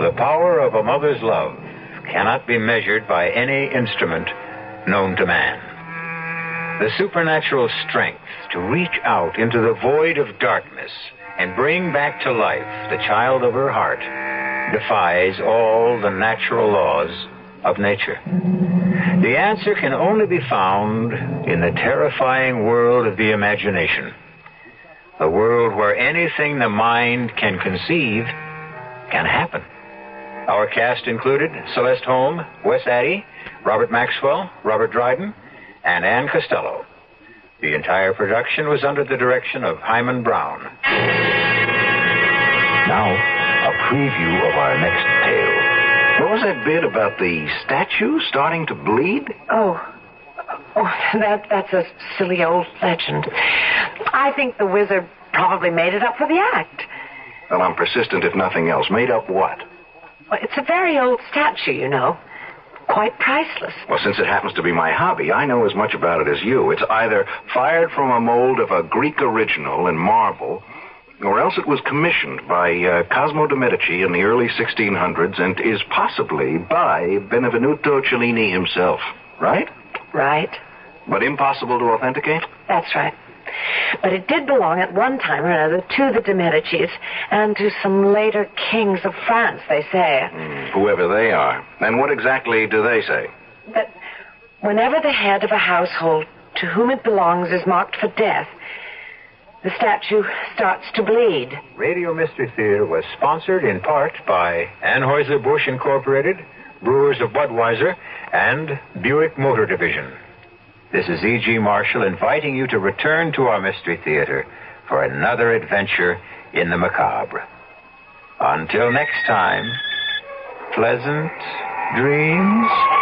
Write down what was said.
The power of a mother's love cannot be measured by any instrument known to man. The supernatural strength to reach out into the void of darkness and bring back to life the child of her heart defies all the natural laws of nature. The answer can only be found in the terrifying world of the imagination, a world where anything the mind can conceive can happen. Our cast included Celeste Holm, Wes Addy, Robert Maxwell, Robert Dryden, and Ann Costello. The entire production was under the direction of Hyman Brown. Now, a preview of our next tale. What was that bit about the statue starting to bleed? That's a silly old legend. I think the wizard probably made it up for the act. Well, I'm persistent if nothing else. Made up what? Well, it's a very old statue, you know. Quite priceless. Well, since it happens to be my hobby, I know as much about it as you. It's either fired from a mold of a Greek original in marble, or else it was commissioned by Cosimo de' Medici in the early 1600s and is possibly by Benvenuto Cellini himself. Right? Right. But impossible to authenticate? That's right. But it did belong at one time or another to the de' Medicis and to some later kings of France, they say. Whoever they are. And what exactly do they say? That whenever the head of a household to whom it belongs is marked for death, the statue starts to bleed. Radio Mystery Theater was sponsored in part by Anheuser-Busch Incorporated, Brewers of Budweiser, and Buick Motor Division. This is E.G. Marshall inviting you to return to our Mystery Theater for another adventure in the macabre. Until next time, pleasant dreams.